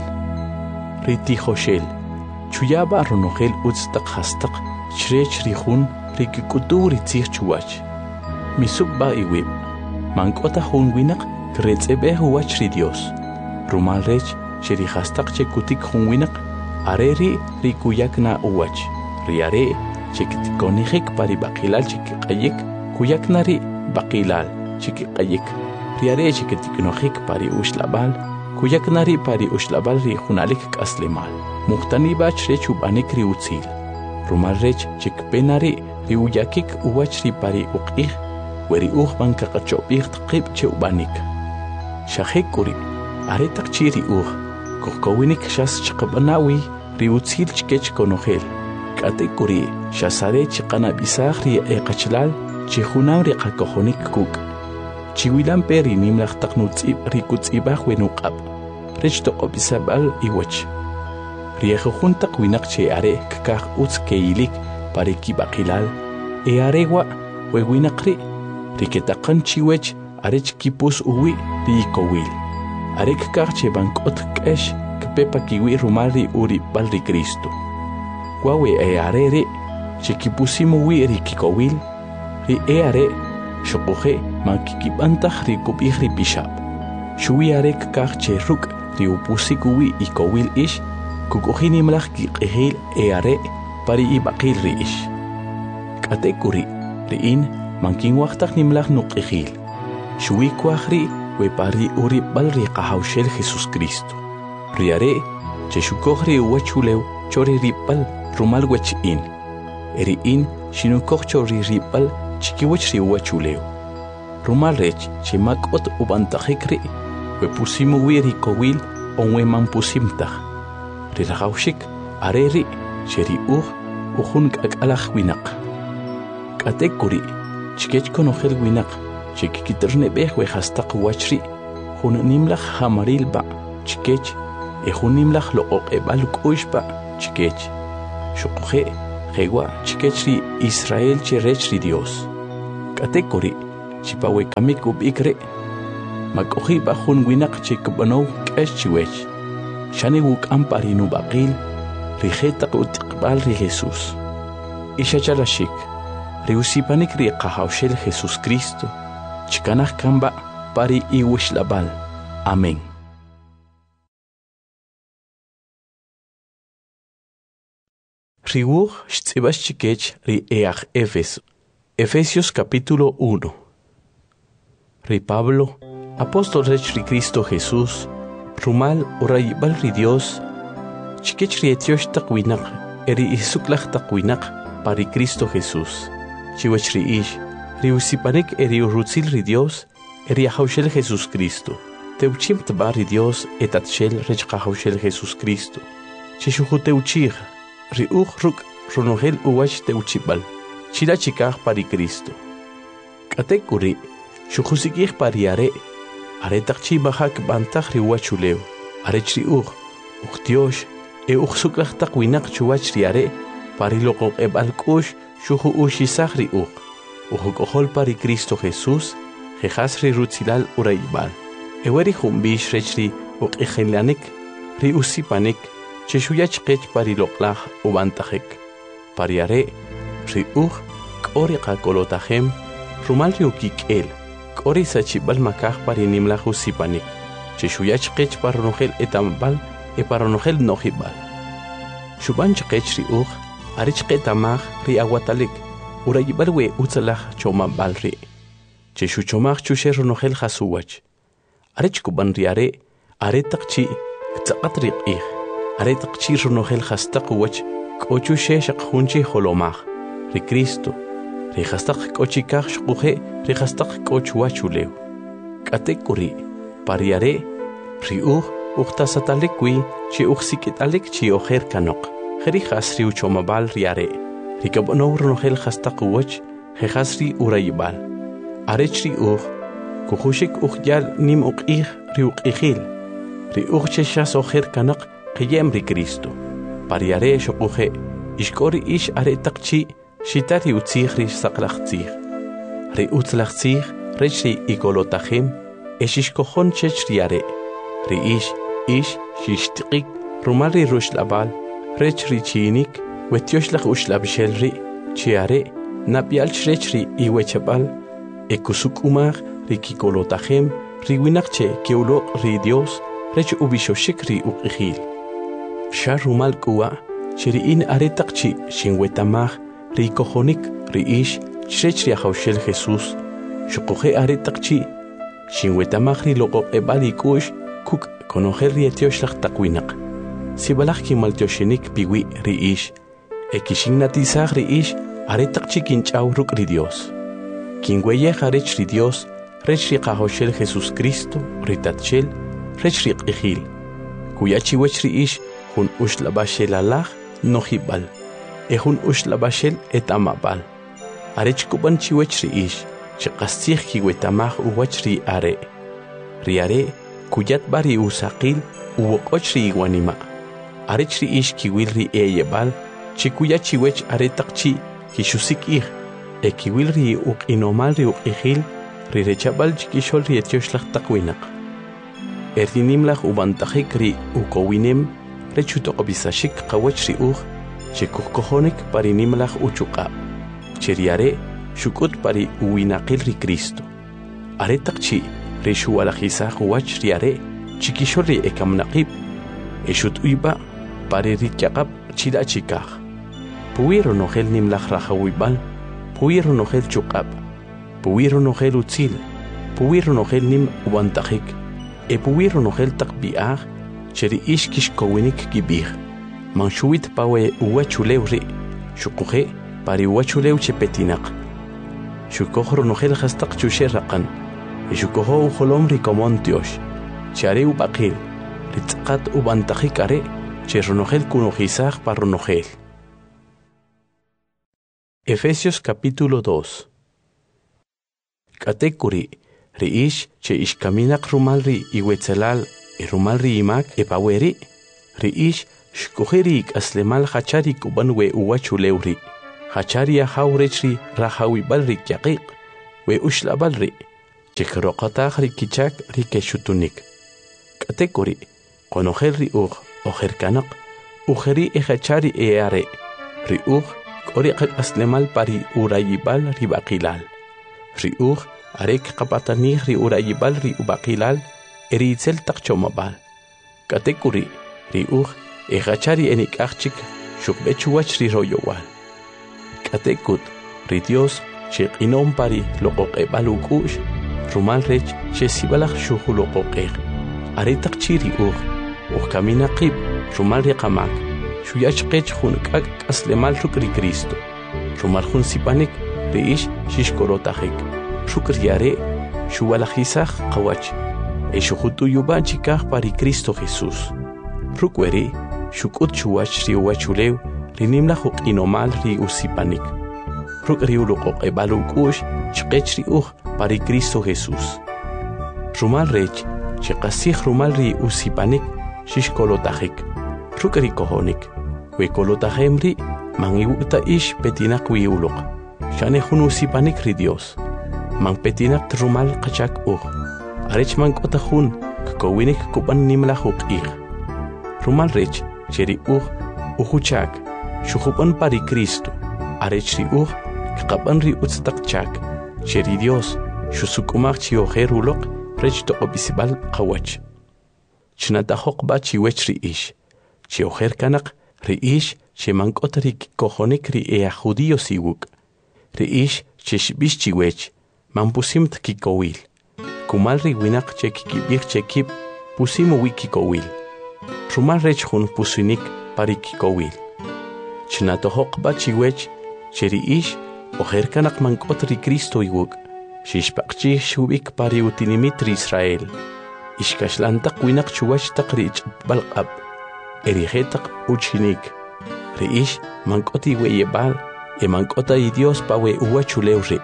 Riti hoshel. Chuyaba ronogel utstak hastak. Chrech rihun. Rikikutu ritzich chuwach. Misubba iwib. Mankota hun winak. Kretzebe huwach ri Dios. Rumal rech. Sheri hastak che kutik hun winak. Areri rikuyak na uwach. Riare. Chiktikonijik pari bakilal chikikayik. Kuyak nari bakilal chikikayik. Riare chiktiknojik pari ushlabal. Kuyak nari pari ushlabal ri hunalik kaslemal. Muhtani bach rech ubanik ri utzil. Rumal rech chikpenari ri uyakik uwach ri pari uqih. Weri uhban kakachopih tqib che ubanik. Shahekuri. Aretak chiri Kokowinik shas chikabanawi ri utzil chikech konogel. Katekuri shasare chikana bisag ri eqachlal chihunam ri qakojonik kuk. Chiwilan peri nimlaq taqnutzib ri kutzibaj wenuqab. Rech toqobisabal iwach. Riejujun taqwinak che are kakaj utz keilik pareki baqilal. E arewa wewinaqri riketaqan chiwech arech kipus uwi ri kowil. Arek kakaj che bankot kesh kpepa kiwi rumali uri bal ri Cristo. Wawe e arere chikipusimu wi ri kikowil. Ri e are shokuje mankikibantah ri kubih ri bishab. Shui arek kakaj che ruk ri upusikuwi ikowil ish. Kukujini mlach kikehil e are pari ibaqil ri ish. Katekuri riin mankin waqtak nimlach nuqihil. Shui kwahri we pari uri bal ri qahawshel Jesus Cristo. Riare che shukohri uwachulew chori ripal rumal wachin. Eriin shinukoh chori ripal chikiwach ri uwachulew. Rumal rech che makot ubantajikri we pusimu wiri kowil onwe man pusimtah. Riragawshik areri cheri ujun kakalaj winak. Katekuri chikech konogel winak. Chikikiterne beh we hastaq wachri. Hun nimlach hamaril ba chikech. Ejun nimlach lo oqebal kushba chikech. Shukuhe, Hewa, Chikechri, Israel Cherechri Dios. Katekori, Chipawe Kamikub Ikre, Makohi Bahun Winak Chikbano, Keshchiwech, Shanewuk Amparinu Bakil, Rijeta Utikbal Ri Jesus. Ishachalashik, Riusipanik Riqahaushel Jesus Cristo, Chikanach Kamba, Pari Iwish Labal. Amén. Riwuch Shtzibas Chikech Ri Each Efesios capítulo 1. Ri Pablo, apóstol Rech Ri Cristo Jesús, Rumal Urayibal Ri Dios, Chikech Ri Etiosh Takwinak, Eri Isuklach Takwinak, Pari Cristo Jesús, Chiwech Ri Ish, Ri Usipanek Eri Urutzil Ri Dios, Eri Ahaushel Jesús Cristo, Teuchim Tbar Ri Dios etatshel Rech Ahaushel Jesús Cristo, Chishuhu Teuchich, Ri Ruk Ronogel Uwach Teuchibal, Chila Chikach Pari Cristo. Katekuri, Shuhusikich Pari Are Takchi Bahak Bantach Ri Wachuleu, Arech Ri Uchtiosh, Suklach Takwinak Chuach Ri Are, Pari Lokok Ebalkush, Shuhu Ushisach Ri Uhukohol Pari Cristo Jesús, Jejas Ri Rutzilal Uraibal. Eweri Humbish Rechri Ukilanik, Ri Usipanik, Cheshuyach Kech Pari Loklach Ubantahek, Pariare, Ri Koriqa Kolotahem, Rumal Riukik El, Kori Sachibal Makach Pari Nimlach Usipanik, Cheshuyach Kech Paronogel Etambal, Eparonogel Nohibal. Shubanch Kech Ri Arich Ketamach Ri Aguatalik, Urayibalwe Utzalach Chomabal Ri, Cheshuchomach Chusheronogel Hasuwach. Arech kuban riare, aretakchi, ktaqatriq aretakchi ronogel hastaqwach, kochu sheshaq hunchi holomach, ri Cristo, ri hastaq kochikach shquhe, ri hastaq kochuachulew. Katekuri, pariare, ri uchtasatalikwi, chi uchsikitalik chi oher kanok, heri hasri uchomabal riare, ri kabono ronogel hastaqwach, hehasri urayibal. Arech ri Kuhushik Uhyal Nim Ukih Riukihil, Riucheshas Oher Kanak, Kiyem Ri Cristo. Pariare Shokuhe, Ishkori Ish Aretakchi, Shitari Utzihri Saklachzih. Riutzlachzih, Rechi Igolotahim, Eshishkohon Chechriare, Riish, Ish, Shishtik, Rumari Rushlabal, Rechri Chinik, Wetioslach Ushlabshelri, Chiare, Nabial Shrechri Iwechabal, Ekusukumar, Rikikolotahem, Riwinakche, Keulo, Ri Dios, Rech Ubishoshik Ri Ukihil. Sharumal Kua, Shiriin Aretakchi, Shinwetamach, Rikohonik, Riish, Shrechri Ahaushel Jesus, Shokohe Aretakchi, Shinwetamach Ri Logo Ebalikush, Kuk, Konoher Rietioshach Takwinak. Sibalach Maltoshenik Piwi Riish, Ekishinatizach Riish, Aretakchi Kinchau Ruk Ri Dios. Kingweye Harech Ri Dios, Rechri Ahaushel Jesus Cristo, Ritatchel, Rechri Ihil, Kuyachi Wechri Ish, Hun Ushlabashel Allah, Nohibal, Ehun Ushlabashel et Amabal. Arech Kuban Chiwechri Ish, Chekastich Kiwetamach Uwachri Are, Riare, Kuyat Bari Usakil, Uwokochri Iwanima. Arechri Ish Kiwilri Eyebal, Chikuyachi Wech Aretakchi, Kishusik Ich, Ekiwilri Uk Inomalri Uk Ihil, Rirechabal Chikishol Rietioslach Takwinak. Erdinimlach Ubantahik Ri Ukowinem, Rechutokobisashik Kawachri Chikukohonik Parinimlach Uchuka. Cheriare, Shukut Pari Uinakil Ri Cristo. Aretakchi, Rishualajisach Wach Riare, Chikisholi Ekamnakib, Eshut Uiba, Pari Rikyakab Chilachikach. Puiro Nogel Nimlach Rajawibal, Puiro Nogel Chukab. Puwiro nogel utzil, puwiro nogel nim ubantahik, puwiro nogel takbiach, cheri ishkish kowinik gibih. Manshuit pawe uwachulew ri, shukuhe pari uwachulew chepetinak. Shukohro nogel hastak chusherrakan, shukoho uholom ri komontiosh, chare ubakil, ritzkat ubantahik are, cherronogel kunojizach parronogel. Efesios capítulo 2. Katekuri, Riish, che ishkaminak rumalri iwetzelal, rumalri imak epaweri, Riish, Shkujerik aslemal hachari kuban we uwachulewri. Hachari ahawrechri rahawibalri kyaqiq. We ushlabalri. Chikroqatahri kichak rikeshutunik. Katekuri. Konojelri ojerkanak. Ujeri hachari eare. Riuj oriqak aslemal pari urayibal ribaqilal. Riuj arek qapatanij ri urayibal ri ubaqilal eritzel taqchomabal. Katekuri riuj hachari enik achik shukbechuwach ri royowal. Katekut ri Dios chiqinom pari loqoqebal ukush rumal rech chesibalaj shuhuloqoqeq. Aretaq chiri kamina qib rumal riqamak. Shuyachqech junkak aslemal rukri Cristo. Rumal jun sipanik reish shishkorotajik. Shukriare shuwalajisaj qawach. Eshujutu yubanchikaj pari Cristo Jesús. Rukweri shukut chuwach ri uwachulew rinimla juqinomal ri usipanik. Rukri uluqoqebal ukush chqech ri pari Cristo Jesús. Rumal rech chiqasij rumal ri usipanik shishkorotajik. Rukri kohonik. Wekolotajemri mangiwuta ish petinak wiuluq. Shane junusipanik ri Dios. Man petinak trumal qachak Arech man kotajun kkowinik kupan nimla juq'ij. Rumal rech cheri ujuchak shujupan pari Cristo. Arech ri kqapan ri utztaqchak. Cheri Dios shusukumaj chiojeruloq rech toqobisibal qawach. Chnatajoq ba chiwech ri ish. Chiojer kanak Reish chemankotrik kojonik ri judío siwuk. Reish cheshbish chiwech, mampusimt kikowil. Kumal ri winak chekikibik chekip, pusimu wikikowil. Rumal rech jun pusinik pari kikowil. Chnatohok ba chiwech, cheriish, ojerkanak mankotri Cristo iwuk. Shishpakchi shubik pari utinimitri Israel. Ishkashlantak winak chuwach takrich balqab. Erigetak uchinik. Reish mankoti weyebal mankota y Dios pawe uwachulewre.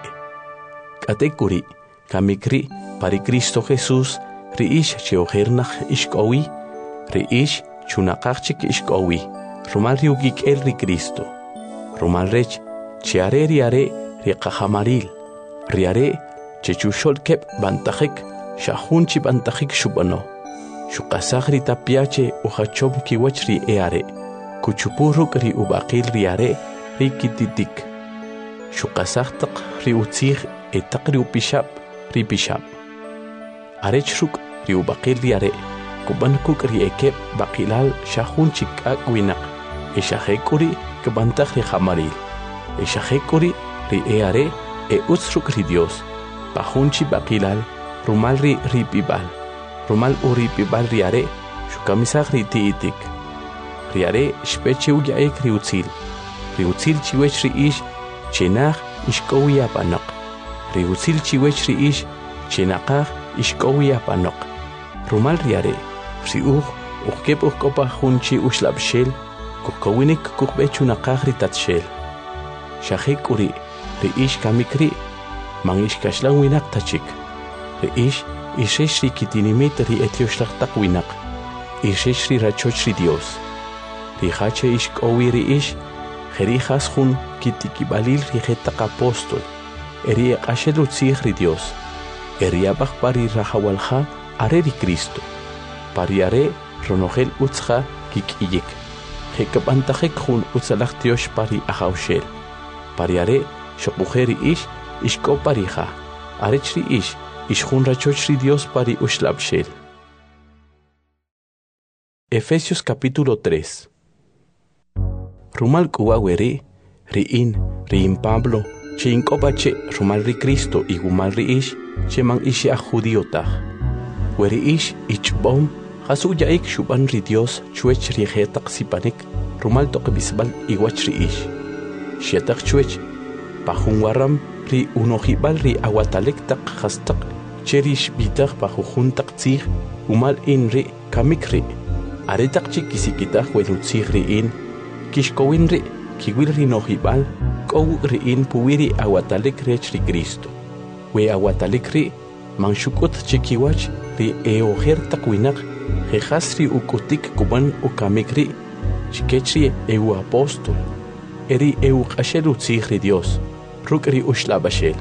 Katekuri kamikri pari Cristo Jesús reish cheojernach ishkowi. Reish chunaqachik ishkowi. Rumal riugik ri Cristo. Rumal rech chiare riare riqahamaril. Riare chechushol kep bantajik shahunchi bantajik shubano. Shukasagri tapiache uhachom kiwachri eare. Kuchupuruk ri ubaqil riare ri kititik. Shukasagtaq ri utzig etaq ri upishap ri pishap. Arechruk ri ubaqil riare. Kubankuk ri ekep baqilal shahunchik akwinak. Eshahekuri kubantaj ri hamaril. Eshahekuri ri eare utzruk ri Dios. Pahunchi baqilal rumal ri pibal. Rumal uripibal riare, shukamisag ritiitik. Riare shpeche uyaek riutzil. Riutzil chiwech riish, chenag ishkowi apanok. Riutzil chiwech riish, chenaqag ishkowi apanok. Rumal riare, ukep ukkopa hunchi ushlabshel, kukowinik kukbechunaqag ritatshel. Shahik uri, riish kamikri, mangishkashlan winak tachik. Riish Isheshri kitinimit ri etioshlaqtaq winak. Isheshri rachochri Dios. Rihache ishkowi ri ish. Jerijas jun kitikibalil ri jetaq apóstol. Eri eqashel utzig ri Dios. Eri abaj pari rahawalja are ri Cristo. Pari are ronogel utzja kikiyik. Jekapantajek jun utzalaq tiosh pari ahawshel. Pari are shokujeri ish ishko parija. Arechri ish. Ishjun rachochri Dios pari ushlabshel. Efesios capítulo 3. Rumal kuwaweri, riin Pablo, che inkopache rumal ri Cristo y gumal ri ish, che man ishi a judíotah. Weri ish ichbom, hasu yaik shuban ri Dios, chuech ri jetak sipanik, rumal toqbisbal iwach ri ish. Shetak chuech, pahun waram, ri unojibal ri awatalek tak hastak, cherish bitak pahujuntak tzig, umal in ri kamikri. Aretak chikisikitah welutzig ri in, kishkowin ri, kiwil ri nojibal, kow ri in puwiri awatalek rech ri Cristo. We awatalek ri, manshukut chikiwach ri eojer takwinak, jejas ri ukutik kuban ukamikri, chikechri eu apóstol, eri eu qashel utzigri Dios, rukri ushlabashel.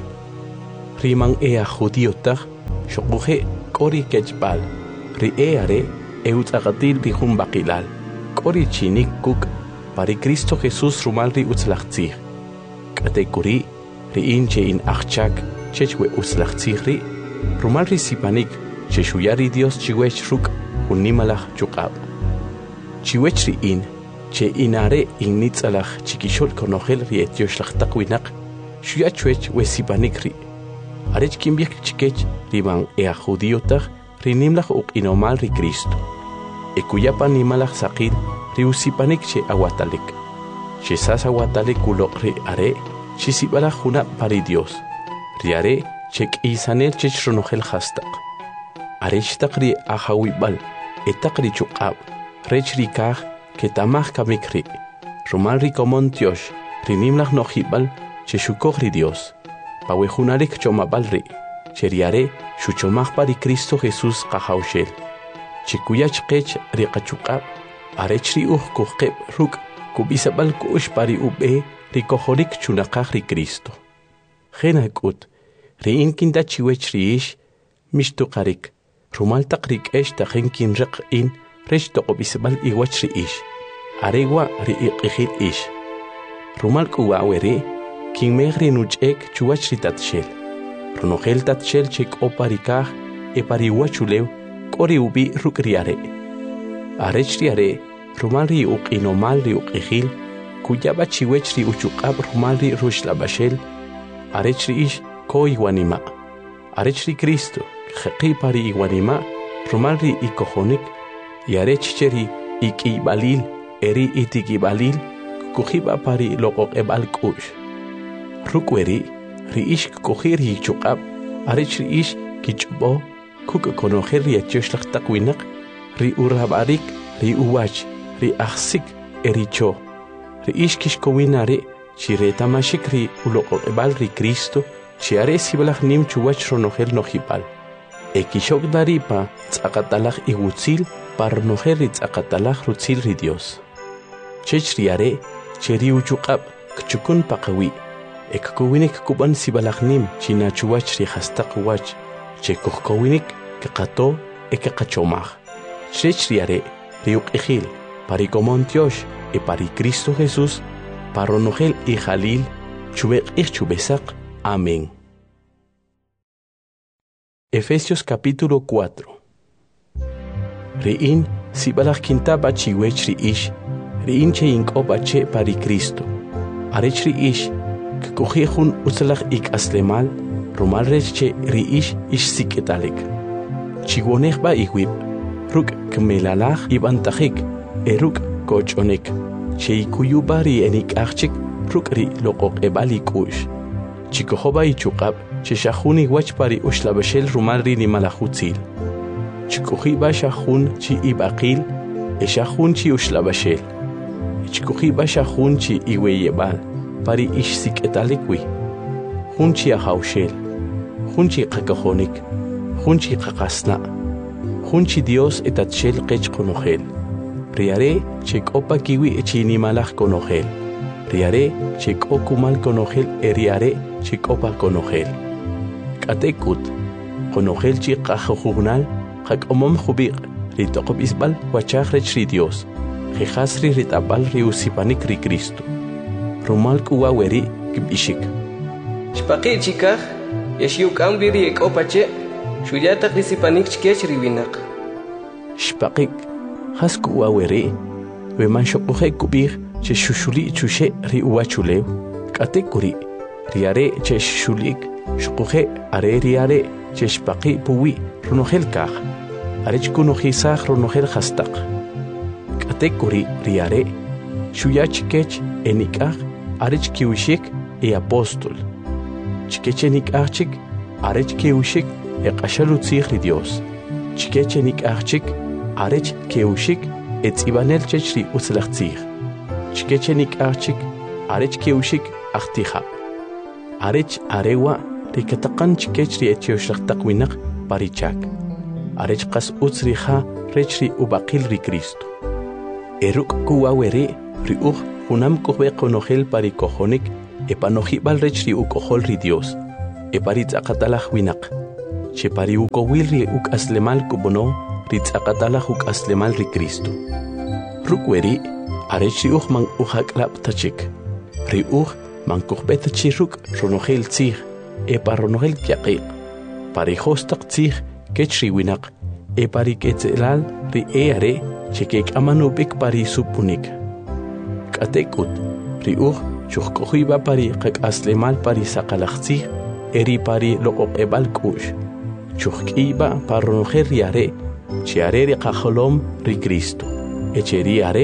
Riman ea judiotag, shokuhe kori kechbal, ri eare eu tzagatil bihum bakilal, kori chinik kuk, pari Cristo Jesús rumal ri utzlachtzig. Katekuri, ri inche in achchak, chechwe utzlachtzig ri, rumal ri sipanik, cheshuyari Dios chiwech ruk, unimalach chukab. Chiwech ri in, che inare in nitzalach chikishol konogel ri etioslach takwinak, shuyachwech we sipanik ri. Arech kimbik chikech riman ea judiotag, ri nimlach uk inomal ri Cristo. Ekuyapa nimalach sakil, ri usipanik che aguatalik. Che sas aguatalik kulok ri are, che sibalach juna pari Dios. Ri are, che k'isanel che chronogel hastak. Arechtak ri ahawibal, etak ri chukab, rech ri kag, que tamach kamikri. Rumal ri komontiosh, ri nimlach nojibal, che shukog ri Dios. Pawejunarek chomabalri, cheriare, shuchomach pari Cristo Jesús kahaushel. Chikuyach kech riqachukab, arechri kuqeb ruk, kubisabal kush pari ube, rikohorik chunakach ri Cristo. Genakut, ri inkinda chiwech riish, mishtukarik, rumal takrik esh tajenkin rik in, rech tokobisabal iwach riish, aregwa ri iqihit ish. Rumal kuwaweri, King megri nuchek chuach ritatshel. Ronogel tatshel chek oparikah e pariwachulew kori ubi rukriare. Arechriare, rumalri uk inomalri uk ejil, kuyaba chiwechri uchukab rumalri rushlabashel, arechri ish ko iguanima. Arechri Cristo, jeqi pari iguanima, rumalri ikohonik, y arechcheri ikibalil, eri itikibalil, kujiba pari loqok ebal kush. Rukweri, riish kohiri chukab, arech riish kichbo, kuk konoher ri etioslach takwinak, ri urabarik, ri uwach, ri achsik, ericho. Riish kishkowinare, chireta mashik ri ulokobal ri Cristo, chiare sibalach nim chuwach ronoher nojibal. Ekishok daripa, tzakatalach igutzil, par noher ri tzakatalach rutzil ri Dios. Chech riare, cheri uchukab, kchukun pakawi. Ekkuwinik kuban sibalaknim chinachuwach ri hastak wach chekukkuwinik kaqato ekaqachomaj chechriare riuk ejil parikomontiosh e pari Cristo Jesús paronogel y jalil chubek chubesak. Amén. Efesios capítulo 4. Rein sibalak kintaba chiwech ri ish rein che inkobache pari Cristo arech ri ish Kukujun utzalach ik aslemal, rumal reche riish ish siketalik. Chigonech ba iwib, ruk kmelalach ibantajik, eruk kochonek. Cheikuyubari enik achik, ruk ri lokok ebalik ush. Chikohoba ichukab, cheshahuni wachpari ushlabashel rumal ri ni malachutzil. Chikuhiba shahun chi ibakil, eshahun chi ushlabashel. Chikuhiba shahun chi iweyebal. Pari ish siketalikwi, hunchi ahaushel, hunchi kakahonik, hunchi kakasna, hunchi Dios etatshel kech konogel, riare chek opa kiwi echini malach konogel, riare chek okumal konogel eriare chek opa konogel. Katekut, konogel chik kajojugnal, kak omom jubik, ritokob isbal wachach rechri Dios, jejasri ritabal riusipanik ri Cristo. Rumal kuwaweri kibishik. Shpaqi chikaj, yashiuk ambiri ek opache, shuyatak risipanik chkech riwinak. Shpaqik, has kuwaweri, weman shokuhe kubir, che shushuli chushe ri uwachulew, katekuri, riare che shulik, shokuhe are riare, che shpaqi puwi, runogel kaj, arech kunojisaj runogel hastak. Katekuri riare, shuyachkech enikaj, arech kiushik e apóstol. Chikechenik achik, arech kiushik e qashalutzig ri Dios. Chikechenik achik, arech kiushik e tzibanel chechri utzlachtzig. Chikechenik achik, arech kiushik achtija. Arech arewa rikatakan chikechri etioshach takwinak parichak. Arech qas utzriha rechri ubaqil ri Cristo. Eruk kuawere riuj hunam kohbe konogel pari kojonik epanojibal rech ri ukojol ri Dios. Eparitz akatalaj winak. Chepari ukowil ri uk aslemal kubono ritz akatalaj uk aslemal ri Cristo. Rukweri arech ri man ujaklap tachik. Ri man kohbet chiruk ronogel tzig eparonogel kiaqiq. Pari hostak tzig kech ri winak. Epari ketzelal ri eare chekek amanubik pari supunik. Katekut ri chukkohiba pari qak aslemal pari saqalaqtzig eri pari loqoq ebal kush. Chukkiba paronogel riare chiare ri qajolom ri Cristo. Echeri are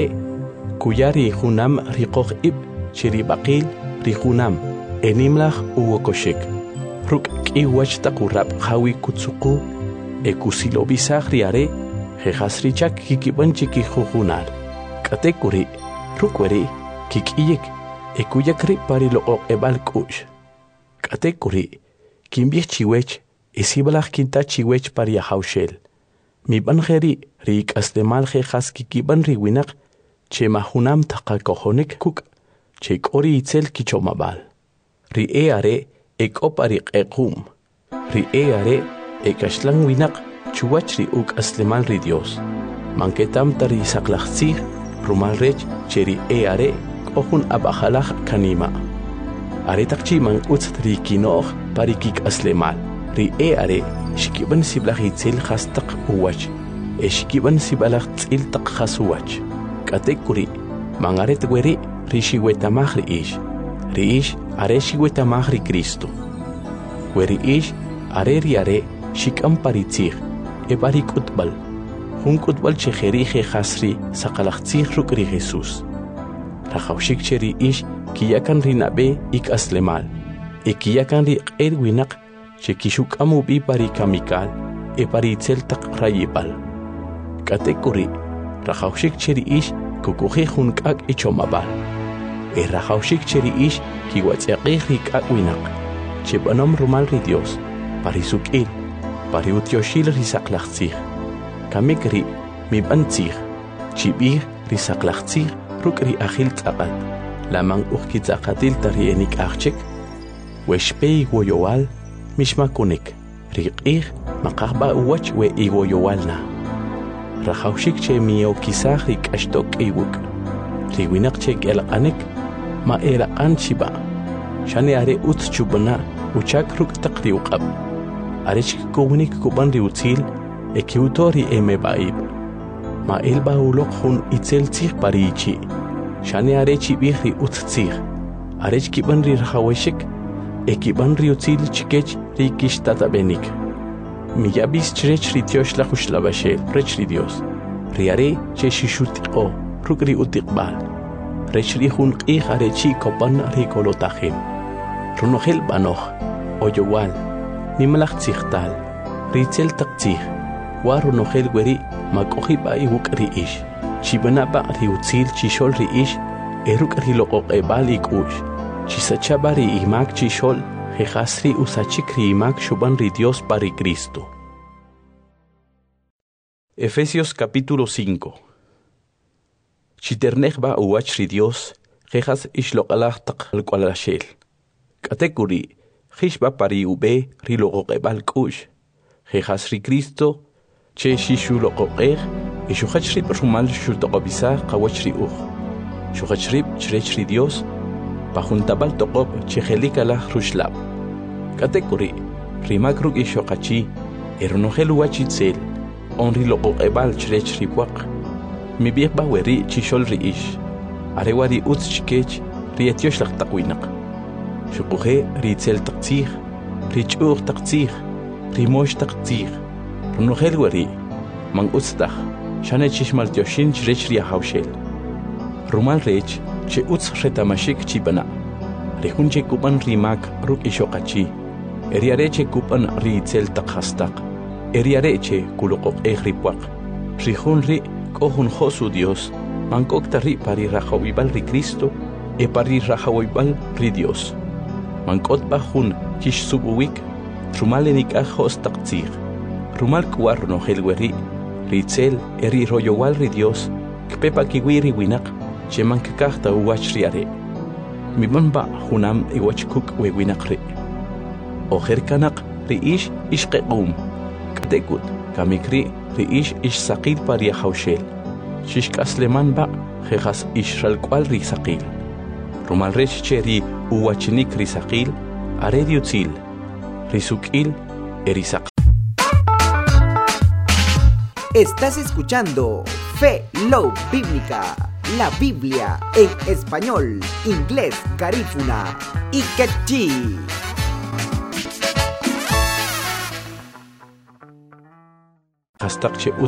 kuyari hunam ri qoqib chiri baqil ri hunam enimlaj uwokoshek. Ruk kiwach taqurab qawi kutsuqu ekusilo bisag riare jejasrichak kikiban chiki jujunal. Katekuri rukweri kikiyek ekuyakri pari loqoq ebal kush. Katekuri kimbih chiwech isibalaj kinta chiwech pari yahaushel. Mi banjeri rik aslemal jejas kikiban riwinak che mahunam taqakojonik kuk che kori itzel kichomabal. Ri eare ekopari qequm. Ri eare ekashlan winak chuwach ri uk aslemal ri Dios. Manketam tari saqlaqtzig rumal rech cheri eare kohun abajalaj kanima. Aretaqchi man utz ri kinoj pari kik aslemal. Ri eare shikiban siblaj itzel khastaq uwach. Eshikiban sibalaj tzil taq khasuwach. Katekuri mangaret weri ri shiwetamaj ri ish. Ri ish are shiwetamaj ri Cristo. Weri ish are ri are shikam paritzig epari kutbal. Hun kutbal chejeri jejasri saqalaqtzig ruk ri Jesús. Rajawshik cheri ish kiyakan ri nabe ik aslemal. Kiyakan ri qerwinak chekishuk amubi pari kamikal epari itzel taq rayibal. Katekuri rajawshik cheri ish kukuji hun kak ichomabal. Rajawshik cheri ish kiwatzaqij ri kak winak. Chepanom rumal ri Dios pari sukil pari utyoshil ri saqlaqtzig. Kamikri mi bantzig chibir ri saqlaqtzig ruk ri ajil tzaqat. Lamang uqkitzaqatil tari enik ajchek weshpei woyowal mishmakunik riqij maqajba uwach we iwoyowalna. Rajawshik che miokisaj ri k'axtok iwuk. Ri winaq che k'elaqanik ma eraqan chiba. Shani are utz chubana uchak ruk taq ri uqab. Arech kikuwinik kuban ri utzil ekiutori emebaib. Ma elba uloq hun itzel tzig pari ichi. Shani are chibij ri utz tzig. Arech kiban ri rajaweshik ekiban ri utzil chikech ri kishtatabenik. Miyabis chrech ri tiosh la jushlabashel rech ri Dios. Riare che shishutiqo ruk ri utiqbal. Rech ri hun qij are chi kopan ri kolotajim. Runogel banoj oyowal nimlaj tzigtal ritzel taqtzig wa runogel weri makojiba iwuk ri ish. Chibanaba ri utzil chishol ri ish eruk ri loqoq ebal ikush. Chisachaba ri imak chishol jejasri usachik ri imak shuban ri Dios pari Cristo. Efesios capítulo 5. Chiternejba uwach ri Dios jejas ishloqalaj taq alqualashel. Katekuri jishba pari ube ri loqoq ebal kush. Jejas ri Cristo che shishu loqoqej ishuchach ri rumal shultoqobisa qawach ri uj. Shuchach ri chrech ri Dios pajuntabal toqob chejelikala rushlab. Katekuri rimak ruk ishoqachi ernogel uwachitzel onri loqoq ebal chrech ri puaq. Mi biqba weri chishol ri ish. Arewari utz chikech ri etiosh laq taqwinaq. Shuquje ri itzel taqtzig, ri ch'uq taqtzig, ri mosh taqtzig. Runogel weri man utztaj shane chishmal tioshin chrech ri ahawshel. Rumal rech che utz retamashik chibana. Rejun che kupan rimak ruk ishoqachi. Eriare che kupan ri itzel taqhastaq. Eriare che kuloqoq ejripuaq. Rijun ri kohun josu Dios. Mankokta ri pari rajawibal ri Cristo e pari rajawibal ri Dios. Mankot bajun kish subuwik rumal enik ajos taqtzig. Rumal kuar no helweri ritzel eri royowal ri Dios kpepa kiwiri winak cheman kakahta uwach riare mibanba hunam iwach kuk we winak ri ojer kanak riish ishqequm katekut kamikri riish saqil paria haushel shishkasleman ba jejas ishralkwal ri saqil rumal rech cheri uwachinik ri saqil arediutzil risukil erisaq. Estás escuchando Fe Love Bíblica, la Biblia en español, inglés, garífuna y quechí. Hasta